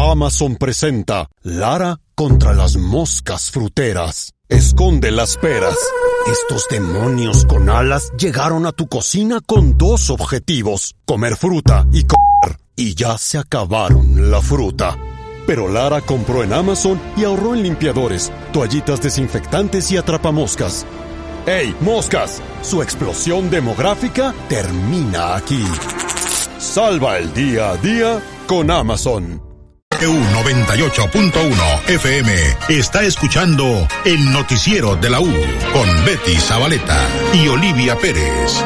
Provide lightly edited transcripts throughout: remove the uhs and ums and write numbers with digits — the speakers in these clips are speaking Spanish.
Amazon presenta Lara contra las moscas fruteras. Esconde las peras. Estos demonios con alas llegaron a tu cocina con dos objetivos: comer fruta y comer. Y ya se acabaron la fruta. Pero Lara compró en Amazon y ahorró en limpiadores, toallitas desinfectantes y atrapamoscas. ¡Ey, moscas! Su explosión demográfica termina aquí. Salva el día a día con Amazon. EU 98.1 FM está escuchando el noticiero de la U con Betty Zabaleta y Olivia Pérez.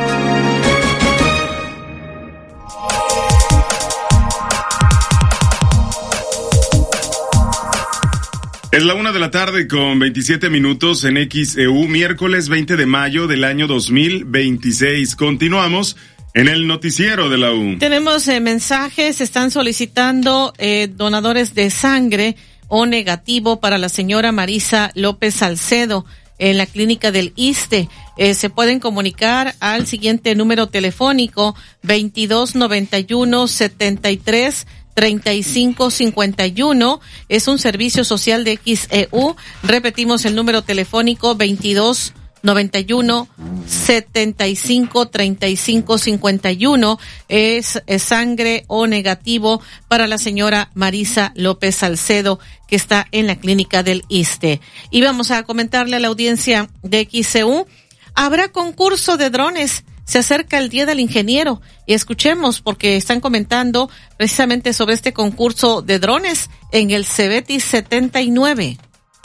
Es la 1:00 con 27 minutos en XEU, miércoles 20 de mayo del año 2026. Continuamos en el noticiero de la U. Tenemos mensajes, están solicitando donadores de sangre O negativo para la señora Marisa López Salcedo en la clínica del ISSSTE. Se pueden comunicar al siguiente número telefónico 2291-73-3551. Es un servicio social de XEU. Repetimos el número telefónico 2291-75-3551. Es sangre O negativo para la señora Marisa López Salcedo, que está en la clínica del ISSSTE. Y vamos a comentarle a la audiencia de XEU, habrá concurso de drones. Se acerca el Día del Ingeniero y escuchemos, porque están comentando precisamente sobre este concurso de drones en el Cebetis 79.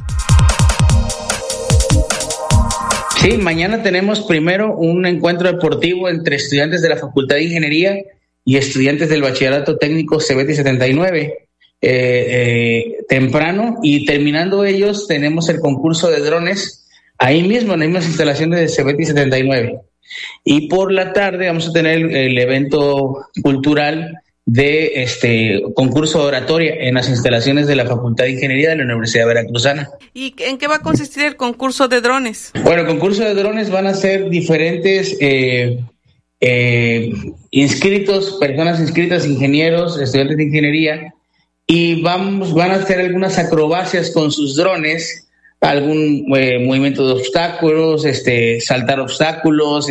Sí, mañana tenemos primero un encuentro deportivo entre estudiantes de la Facultad de Ingeniería y estudiantes del Bachillerato Técnico Cebetis 79, temprano, y terminando ellos tenemos el concurso de drones ahí mismo, en las mismas instalaciones de Cebetis 79. Y por la tarde vamos a tener el evento cultural de concurso de oratoria en las instalaciones de la Facultad de Ingeniería de la Universidad Veracruzana. ¿Y en qué va a consistir el concurso de drones? Bueno, el concurso de drones van a ser diferentes inscritos, personas inscritas, ingenieros, estudiantes de ingeniería, y van a hacer algunas acrobacias con sus drones, algún movimiento de obstáculos, saltar obstáculos,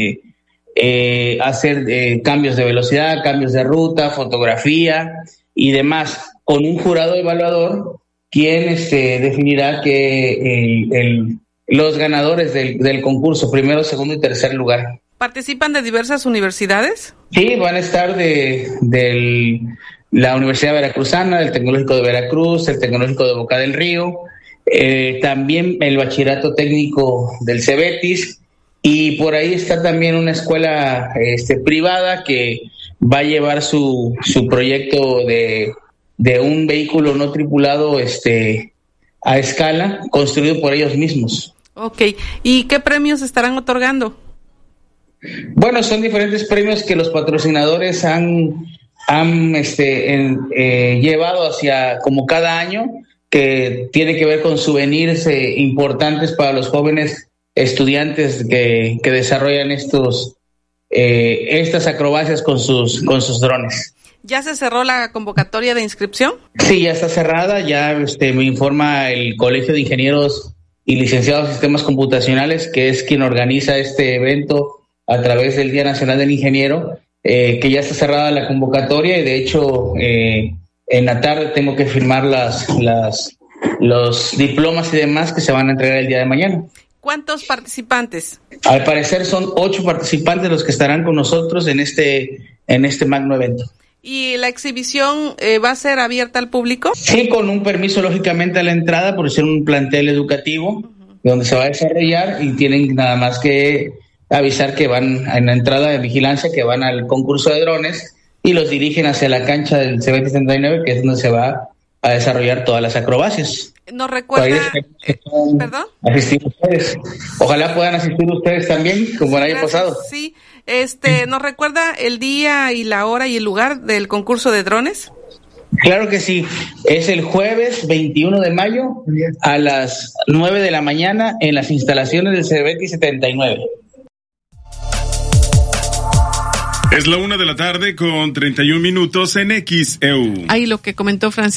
hacer cambios de velocidad, cambios de ruta, fotografía y demás, con un jurado evaluador quien definirá que los ganadores del concurso, primero, segundo y tercer lugar. ¿Participan de diversas universidades? Sí, van a estar de la Universidad Veracruzana, del Tecnológico de Veracruz, el Tecnológico de Boca del Río, también el Bachillerato Técnico del Cebetis, y por ahí está también una escuela privada que va a llevar su proyecto de un vehículo no tripulado a escala, construido por ellos mismos. Ok, ¿y qué premios estarán otorgando? Bueno, son diferentes premios que los patrocinadores han llevado hacia, como cada año, que tiene que ver con souvenirs importantes para los jóvenes estudiantes que desarrollan estas acrobacias con sus drones. ¿Ya se cerró la convocatoria de inscripción? Sí, ya está cerrada. Ya me informa el Colegio de Ingenieros y Licenciados en Sistemas Computacionales, que es quien organiza este evento a través del Día Nacional del Ingeniero, que ya está cerrada la convocatoria, y de hecho en la tarde tengo que firmar los diplomas y demás que se van a entregar el día de mañana. ¿Cuántos participantes? Al parecer son 8 participantes los que estarán con nosotros en este magno evento. ¿Y la exhibición va a ser abierta al público? Sí, con un permiso lógicamente a la entrada, por ser un plantel educativo donde se va a desarrollar, y tienen nada más que avisar que van en la entrada de vigilancia, que van al concurso de drones, y los dirigen hacia la cancha del Cebetis 79, que es donde se va a desarrollar todas las acrobacias. ¿Nos recuerda? ¿Perdón? Asistir ustedes. Ojalá puedan asistir ustedes también, como el año pasado. Sí, ¿nos recuerda el día y la hora y el lugar del concurso de drones? Claro que sí. Es el jueves 21 de mayo a las 9 de la mañana en las instalaciones del Cebetis 79. Es la 1:00 con 31 minutos en XEU. Ahí lo que comentó Francisco.